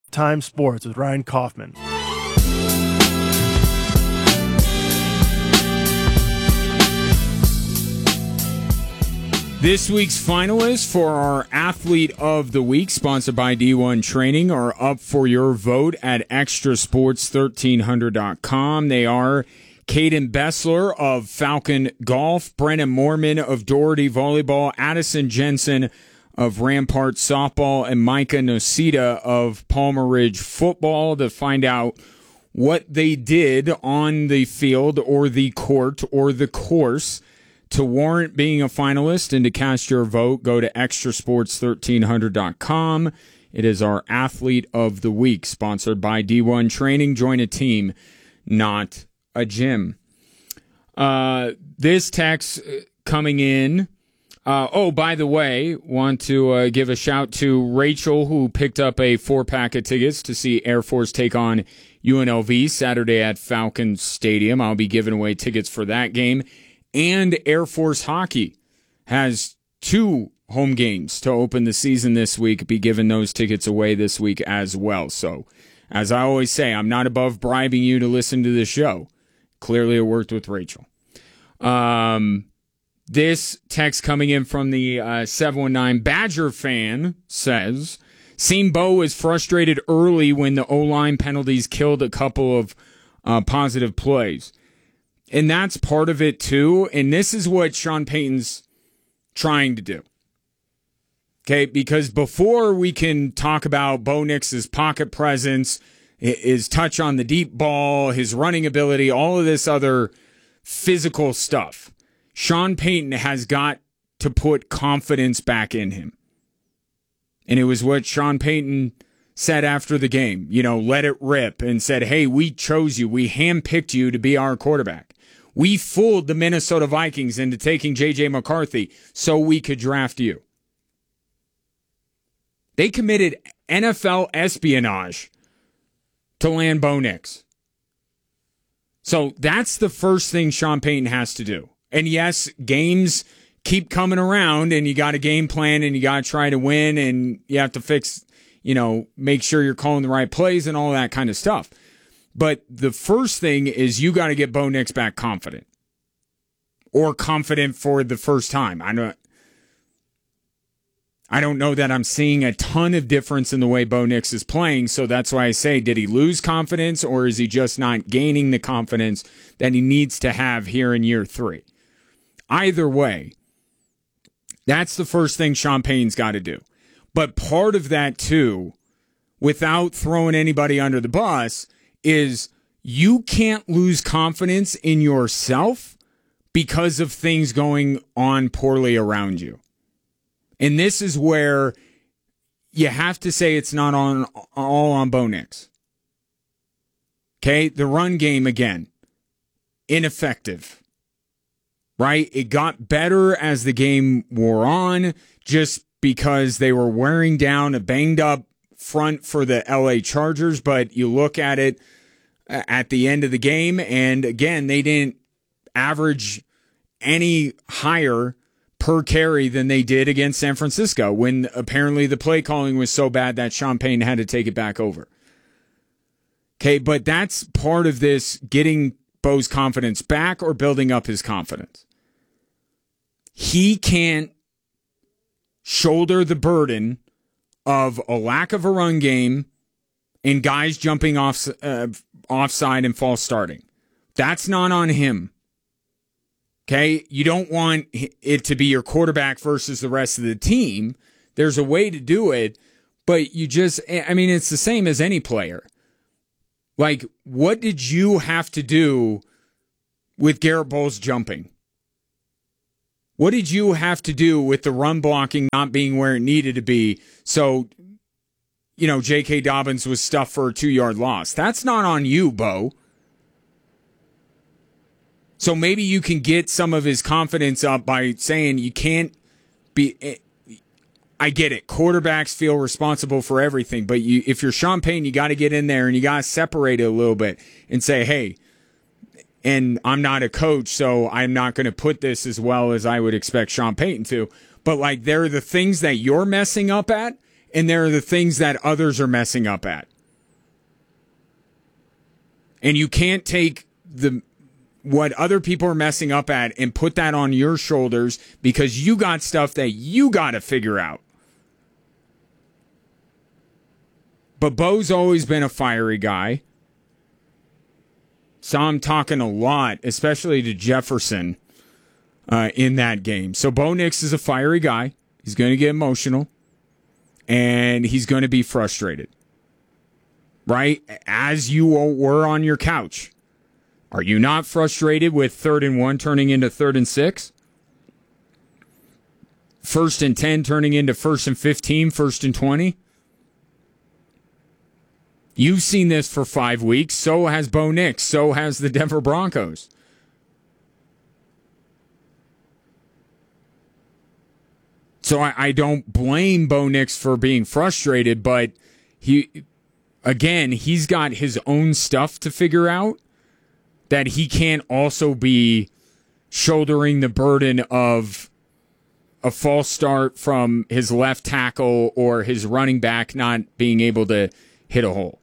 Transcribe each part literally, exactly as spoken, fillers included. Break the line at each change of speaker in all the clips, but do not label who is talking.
Time Sports with Ryan Kaufman.
This week's finalists for our Athlete of the Week, sponsored by D one Training, are up for your vote at extra sports thirteen hundred dot com. They are Caden Bessler of Falcon Golf, Brennan Moorman of Doherty Volleyball, Addison Jensen of Rampart Softball, and Micah Nocita of Palmer Ridge Football. To find out what they did on the field or the court or the course to warrant being a finalist and to cast your vote, go to extra sports thirteen hundred dot com. It is our Athlete of the Week, sponsored by D one Training. Join a team, not a gym. Uh, this text coming in. Uh, oh, by the way, want to uh, give a shout to Rachel, who picked up a four-pack of tickets to see Air Force take on U N L V Saturday at Falcon Stadium. I'll be giving away tickets for that game. And Air Force Hockey has two home games to open the season this week. Be giving those tickets away this week as well. So, as I always say, I'm not above bribing you to listen to the show. Clearly, it worked with Rachel. Um, this text coming in from the uh, seven one nine Badger fan says, "Seen Bo is frustrated early when the O-line penalties killed a couple of uh, positive plays." And that's part of it, too. And this is what Sean Payton's trying to do. Okay, because before we can talk about Bo Nix's pocket presence, his touch on the deep ball, his running ability, all of this other physical stuff, Sean Payton has got to put confidence back in him. And it was what Sean Payton said after the game, you know, let it rip, and said, hey, we chose you. We handpicked you to be our quarterback. We fooled the Minnesota Vikings into taking J J McCarthy so we could draft you. They committed N F L espionage to land Bo Nix. So that's the first thing Sean Payton has to do. And yes, games keep coming around, and you got a game plan, and you got to try to win, and you have to fix, you know, make sure you're calling the right plays and all that kind of stuff. But the first thing is you got to get Bo Nix back confident, or confident for the first time. I don't, I don't know that I'm seeing a ton of difference in the way Bo Nix is playing. So that's why I say, did he lose confidence, or is he just not gaining the confidence that he needs to have here in year three? Either way, that's the first thing Sean Payton's got to do. But part of that too, without throwing anybody under the bus, is you can't lose confidence in yourself because of things going on poorly around you. And this is where you have to say it's not on all on Bo Nix. Okay, the run game, again, ineffective. Right? It got better as the game wore on, just because they were wearing down a banged up front for the L A Chargers, but you look at it at the end of the game, and again, they didn't average any higher per carry than they did against San Francisco, when apparently the play calling was so bad that Sean Payton had to take it back over. Okay, but that's part of this getting Bo's confidence back or building up his confidence. He can't shoulder the burden of a lack of a run game and guys jumping off uh, offside and false starting. That's not on him. Okay? You don't want it to be your quarterback versus the rest of the team. There's a way to do it, but you just, I mean, it's the same as any player. Like, what did you have to do with Garrett Bowles jumping? What did you have to do with the run blocking not being where it needed to be? So, you know, J K. Dobbins was stuffed for a two-yard loss. That's not on you, Bo. So maybe you can get some of his confidence up by saying you can't be... I get it. Quarterbacks feel responsible for everything, but you, if you're Sean Payton, you got to get in there and you got to separate it a little bit and say, hey, and I'm not a coach, so I'm not going to put this as well as I would expect Sean Payton to. But, like, there are the things that you're messing up at, and there are the things that others are messing up at. And you can't take the what other people are messing up at and put that on your shoulders because you got stuff that you got to figure out. But Bo's always been a fiery guy. Saw him talking a lot, especially to Jefferson uh, in that game. So Bo Nix is a fiery guy. He's going to get emotional. And he's going to be frustrated. Right? As you were on your couch. Are you not frustrated with third and one turning into third and six? First and ten turning into first and fifteen, first and twenty? You've seen this for five weeks. So has Bo Nix. So has the Denver Broncos. So I, I don't blame Bo Nix for being frustrated, but he, again, he's got his own stuff to figure out that he can't also be shouldering the burden of a false start from his left tackle or his running back not being able to hit a hole.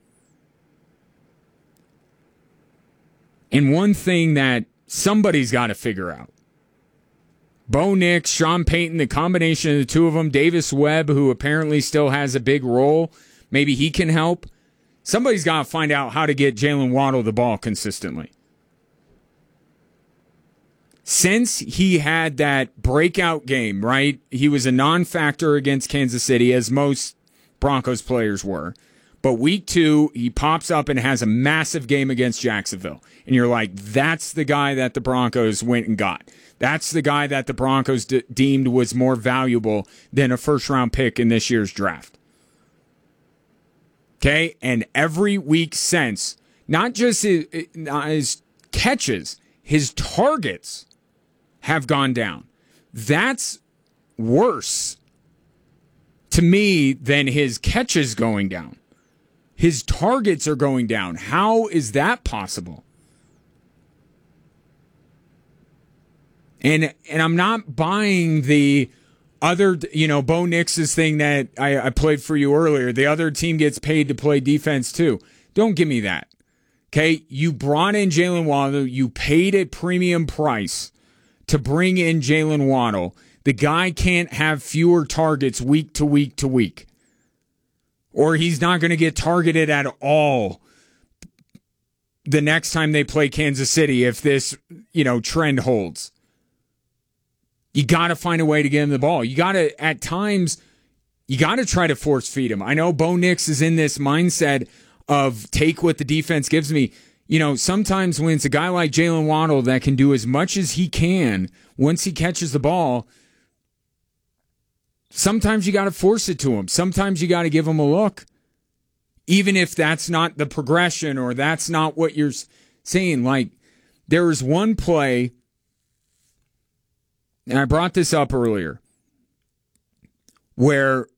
And one thing that somebody's got to figure out, Bo Nix, Sean Payton, the combination of the two of them, Davis Webb, who apparently still has a big role, maybe he can help. Somebody's got to find out how to get Jalen Waddle the ball consistently. Since he had that breakout game, right? He was a non-factor against Kansas City, as most Broncos players were. But week two, he pops up and has a massive game against Jacksonville. And you're like, that's the guy that the Broncos went and got. That's the guy that the Broncos de- deemed was more valuable than a first-round pick in this year's draft. Okay? And every week since, not just his, his catches, his targets have gone down. That's worse to me than his catches going down. His targets are going down. How is that possible? And and I'm not buying the other, you know, Bo Nix's thing that I, I played for you earlier. The other team gets paid to play defense too. Don't give me that. Okay? You brought in Jalen Waddle. You paid a premium price to bring in Jalen Waddle. The guy can't have fewer targets week to week to week. Or he's not going to get targeted at all the next time they play Kansas City if this, you know, trend holds. You got to find a way to get him the ball. You got to, at times, you got to try to force feed him. I know Bo Nix is in this mindset of take what the defense gives me. You know, sometimes when it's a guy like Jalen Waddle that can do as much as he can once he catches the ball, sometimes you got to force it to him. Sometimes you got to give him a look. Even if that's not the progression or that's not what you're saying. Like, there was one play, and I brought this up earlier, where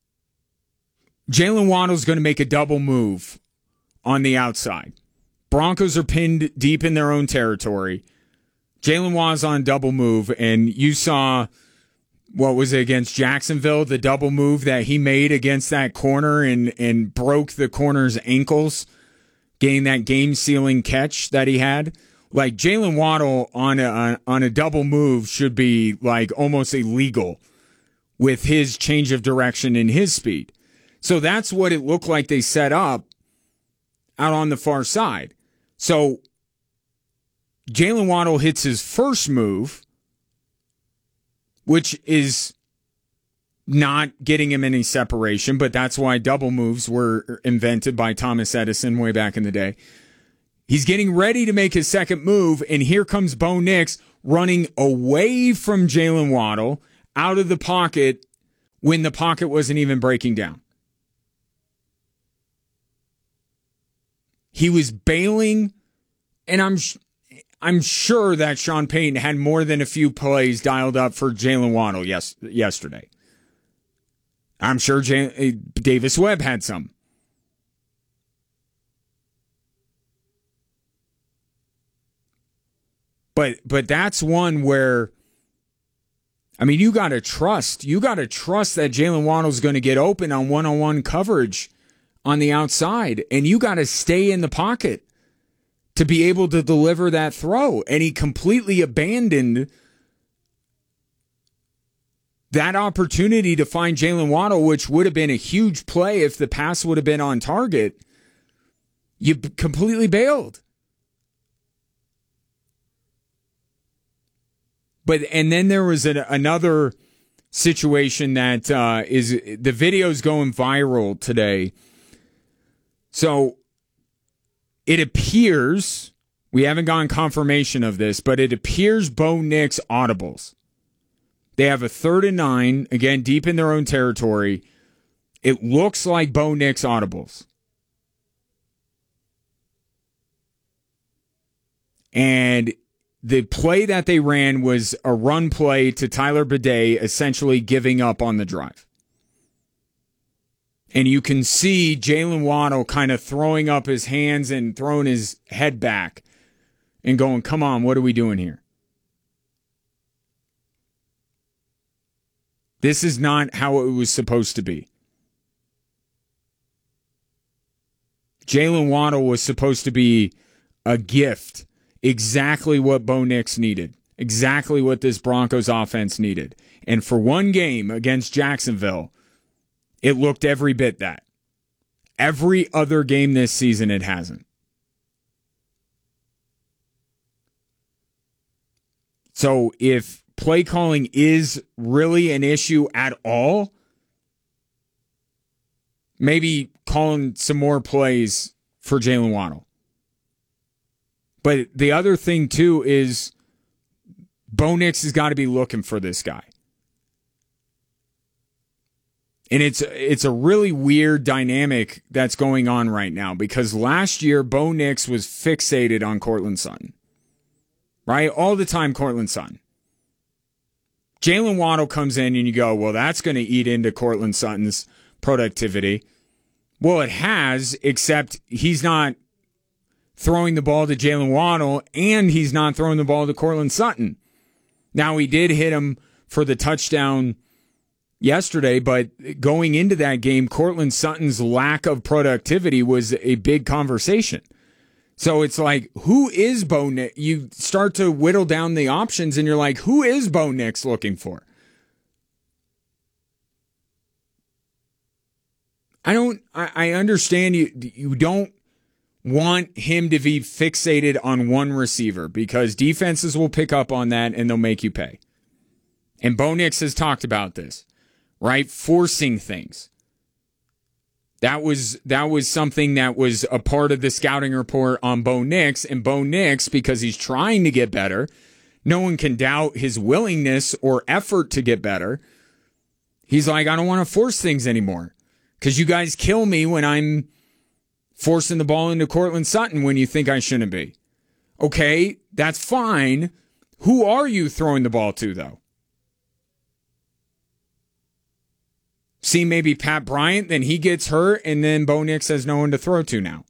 Jalen Waddle's going to make a double move on the outside. Broncos are pinned deep in their own territory. Jalen Waddle's on a double move, and you saw, what was it, against Jacksonville, the double move that he made against that corner and, and broke the corner's ankles, getting that game-sealing catch that he had. Like, Jalen Waddle on a, on a double move should be, like, almost illegal with his change of direction and his speed. So that's what it looked like they set up out on the far side. So Jalen Waddle hits his first move, which is not getting him any separation, but that's why double moves were invented by Thomas Edison way back in the day. He's getting ready to make his second move, and here comes Bo Nix running away from Jalen Waddle out of the pocket when the pocket wasn't even breaking down. He was bailing, and I'm I'm sure that Sean Payton had more than a few plays dialed up for Jalen Waddle yes, yesterday. I'm sure J- Davis Webb had some. But but that's one where, I mean, you got to trust. You got to trust that Jalen Waddle's going to get open on one-on-one coverage on the outside, and you got to stay in the pocket. to be able to deliver that throw. And he completely abandoned that opportunity to find Jaylen Waddle, which would have been a huge play if the pass would have been on target. You completely bailed. But and then there was an, another situation that uh, is the video's going viral today. So it appears, we haven't gotten confirmation of this, but it appears Bo Nix audibles. They have a third and nine, again, deep in their own territory. It looks like Bo Nix audibles. And the play that they ran was a run play to Tyler Bidet, essentially giving up on the drive. And you can see Jaylen Waddle kind of throwing up his hands and throwing his head back and going, come on, what are we doing here? This is not how it was supposed to be. Jaylen Waddle was supposed to be a gift. Exactly what Bo Nix needed. Exactly what this Broncos offense needed. And for one game against Jacksonville, it looked every bit that. Every other game this season, it hasn't. So if play calling is really an issue at all, maybe calling some more plays for Jaylen Waddle. But the other thing, too, is Bo Nix has got to be looking for this guy. And it's it's a really weird dynamic that's going on right now because last year, Bo Nix was fixated on Courtland Sutton. Right? All the time, Courtland Sutton. Jaylen Waddle comes in and you go, well, that's going to eat into Courtland Sutton's productivity. Well, it has, except he's not throwing the ball to Jaylen Waddle, and he's not throwing the ball to Courtland Sutton. Now, he did hit him for the touchdown yesterday, but going into that game, Courtland Sutton's lack of productivity was a big conversation. So it's like, who is Bo Nix? You start to whittle down the options, and you're like, who is Bo Nix looking for? I don't, I, I understand you, you don't want him to be fixated on one receiver because defenses will pick up on that and they'll make you pay. And Bo Nix has talked about this, right? Forcing things. That was that was something that was a part of the scouting report on Bo Nix. And Bo Nix, because he's trying to get better, no one can doubt his willingness or effort to get better. He's like, I don't want to force things anymore because you guys kill me when I'm forcing the ball into Courtland Sutton when you think I shouldn't be. Okay, that's fine. Who are you throwing the ball to, though? See, maybe Pat Bryant, then he gets hurt, and then Bo Nix has no one to throw to now.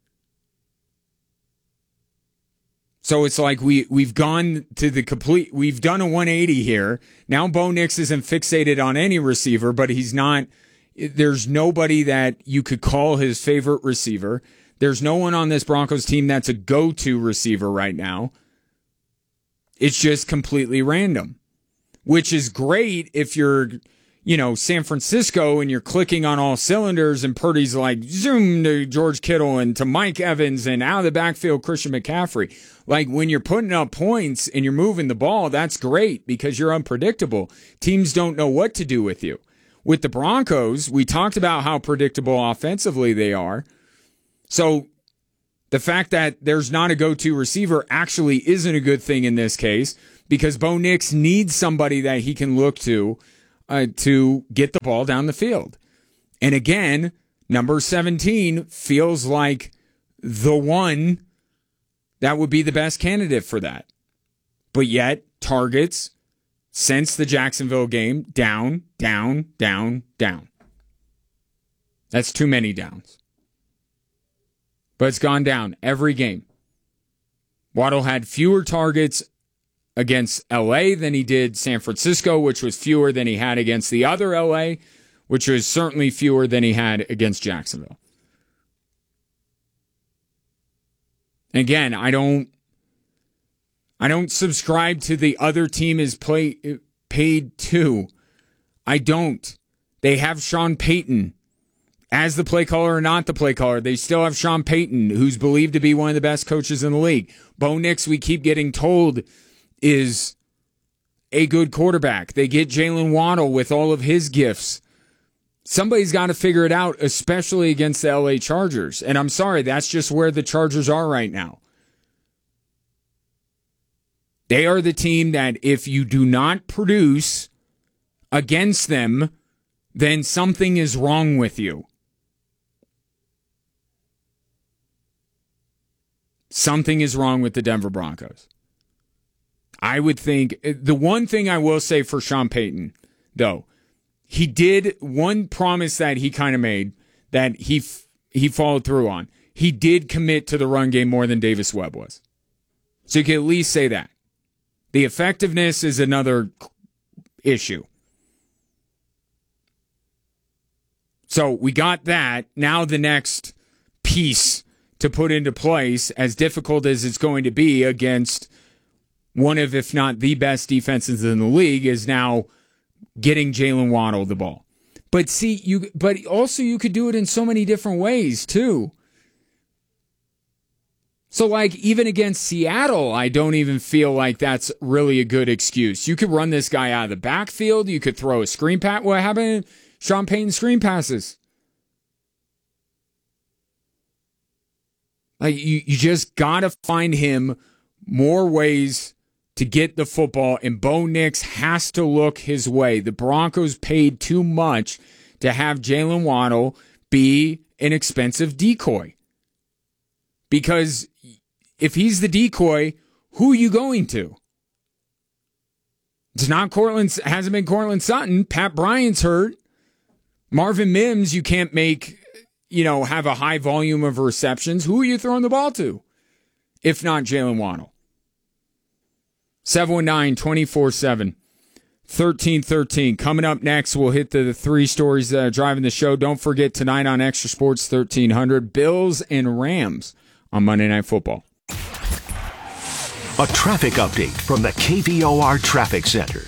So it's like we, we've gone to the complete, we've done a one eighty here. Now Bo Nix isn't fixated on any receiver, but he's not, there's nobody that you could call his favorite receiver. There's no one on this Broncos team that's a go-to receiver right now. It's just completely random, which is great if you're, you know, San Francisco and you're clicking on all cylinders and Purdy's like zoom to George Kittle and to Mike Evans and out of the backfield, Christian McCaffrey. Like when you're putting up points and you're moving the ball, that's great because you're unpredictable. Teams don't know what to do with you. With the Broncos, we talked about how predictable offensively they are. So the fact that there's not a go-to receiver actually isn't a good thing in this case because Bo Nix needs somebody that he can look to uh, to get the ball down the field. And again, number seventeen feels like the one that would be the best candidate for that. But yet, targets since the Jacksonville game, down, down, down, down. That's too many downs. But it's gone down every game. Waddle had fewer targets against L A than he did San Francisco, which was fewer than he had against the other L A, which was certainly fewer than he had against Jacksonville. Again, I don't I don't subscribe to the other team is play, paid to. I don't. They have Sean Payton as the play caller or not the play caller. They still have Sean Payton, who's believed to be one of the best coaches in the league. Bo Nix, we keep getting told, is a good quarterback. They get Jalen Waddle with all of his gifts. Somebody's got to figure it out, especially against the L A Chargers. And I'm sorry, that's just where the Chargers are right now. They are the team that if you do not produce against them, then something is wrong with you. Something is wrong with the Denver Broncos. I would think the one thing I will say for Sean Payton, though, he did one promise that he kind of made that he he followed through on. He did commit to the run game more than Davis Webb was. So you can at least say that. The effectiveness is another issue. So we got that. Now the next piece to put into place, as difficult as it's going to be against one of, if not the best defenses in the league, is now getting Jalen Waddle the ball. But see, you but also you could do it in so many different ways too. So like even against Seattle, I don't even feel like that's really a good excuse. You could run this guy out of the backfield. You could throw a screen pass. What happened? Sean Payton screen passes. Like you, you just gotta find him more ways to get the football, and Bo Nix has to look his way. The Broncos paid too much to have Jalen Waddle be an expensive decoy. Because if he's the decoy, who are you going to? It's not Cortland, hasn't been Cortland Sutton. Pat Bryant's hurt. Marvin Mims, you can't make, you know, have a high volume of receptions. Who are you throwing the ball to? If not Jalen Waddle. seven one nine, two four seven, one three one three. Coming up next, we'll hit the, the three stories that are driving the show. Don't forget tonight on Extra Sports thirteen hundred, Bills and Rams on Monday Night Football.
A traffic update from the K V O R Traffic Center.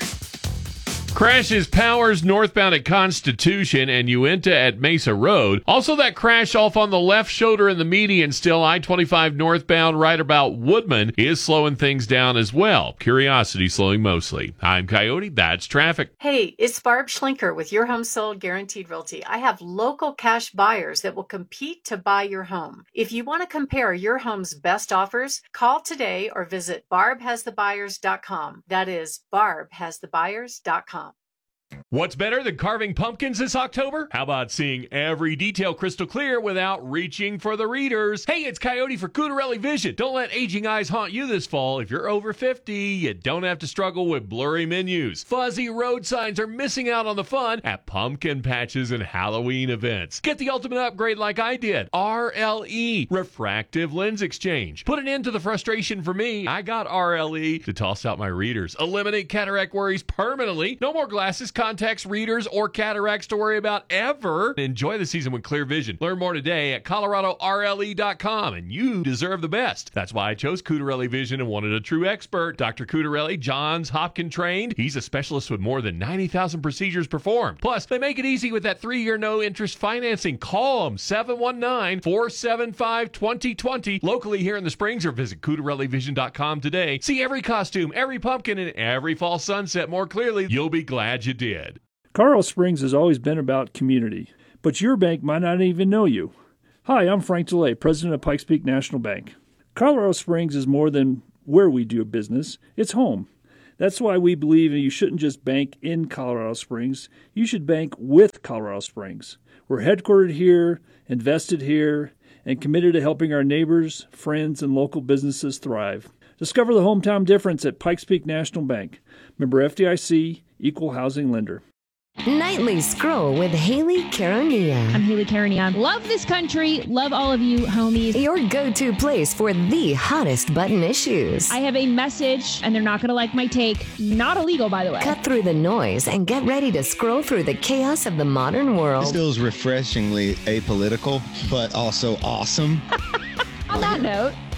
Crashes Powers northbound at Constitution and Uinta at Mesa Road. Also that crash off on the left shoulder in the median still. I twenty-five northbound right about Woodman is slowing things down as well. Curiosity slowing mostly. I'm Coyote. That's traffic.
Hey, it's Barb Schlinker with Your Home Sold Guaranteed Realty. I have local cash buyers that will compete to buy your home. If you want to compare your home's best offers, call today or visit barb has the buyers dot com. That is barb has the buyers dot com.
What's better than carving pumpkins this October? How about seeing every detail crystal clear without reaching for the readers? Hey, it's Coyote for Cutarelli Vision. Don't let aging eyes haunt you this fall. If you're over fifty, you don't have to struggle with blurry menus. Fuzzy road signs are missing out on the fun at pumpkin patches and Halloween events. Get the ultimate upgrade like I did. R L E, Refractive Lens Exchange. Put an end to the frustration for me. I got R L E to toss out my readers. Eliminate cataract worries permanently. No more glasses, contacts, readers, or cataracts to worry about ever. Enjoy the season with clear vision. Learn more today at colorado R L E dot com, and you deserve the best. That's why I chose Cutarelli Vision and wanted a true expert. Doctor Cutarelli, Johns Hopkins trained. He's a specialist with more than ninety thousand procedures performed. Plus, they make it easy with that three-year no-interest financing. Call them, seven one nine, four seven five, two zero two zero. Locally here in the Springs, or visit Cutarelli Vision dot com today. See every costume, every pumpkin, and every fall sunset more clearly. You'll be glad you did.
Colorado Springs has always been about community, but your bank might not even know you. Hi, I'm Frank DeLay, president of Pikes Peak National Bank. Colorado Springs is more than where we do business, it's home. That's why we believe you shouldn't just bank in Colorado Springs, you should bank with Colorado Springs. We're headquartered here, invested here, and committed to helping our neighbors, friends, and local businesses thrive. Discover the hometown difference at Pikes Peak National Bank. Member F D I C, Equal Housing Lender.
Nightly Scroll with Haley Caronia.
I'm Haley Caronia. Love this country. Love all of you, homies.
Your go-to place for the hottest button issues.
I have a message, and they're not going to like my take. Not illegal, by the way.
Cut through the noise and get ready to scroll through the chaos of the modern world.
This feels refreshingly apolitical, but also awesome.
On that note,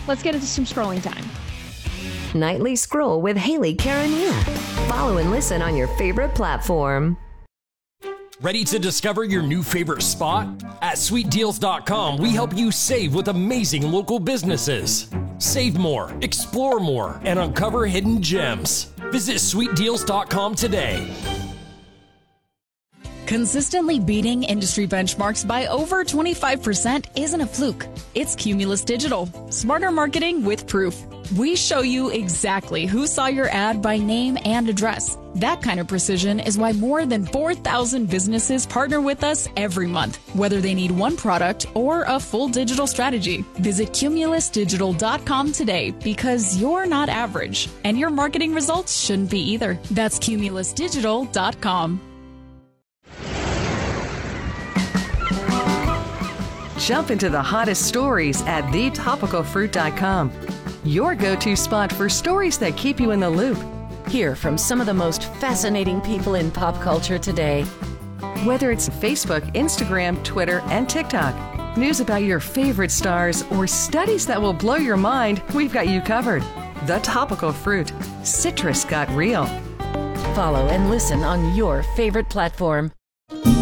let's get into some scrolling time.
Nightly Scroll with Haley Carania. Follow and listen on your favorite platform.
Ready to discover your new favorite spot? At sweet deals dot com, we help you save with amazing local businesses. Save more, explore more, and uncover hidden gems. Visit sweet deals dot com today.
Consistently beating industry benchmarks by over twenty-five percent isn't a fluke. It's Cumulus Digital. Smarter marketing with proof. We show you exactly who saw your ad by name and address. That kind of precision is why more than four thousand businesses partner with us every month, whether they need one product or a full digital strategy. Visit cumulus digital dot com today because you're not average, and your marketing results shouldn't be either. That's cumulus digital dot com.
Jump into the hottest stories at the topical fruit dot com. Your go-to spot for stories that keep you in the loop.
Hear from some of the most fascinating people in pop culture today.
Whether it's Facebook, Instagram, Twitter, and TikTok, news about your favorite stars, or studies that will blow your mind, we've got you covered. The Topical Fruit. Citrus got real.
Follow and listen on your favorite platform.